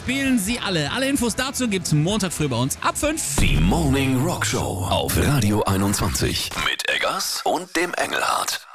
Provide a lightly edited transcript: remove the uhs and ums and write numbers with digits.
spielen sie alle. Alle Infos dazu gibt's Montag früh bei uns ab 5. Die Morning Rock Show auf Radio 21 mit Eggers und dem Engelhardt.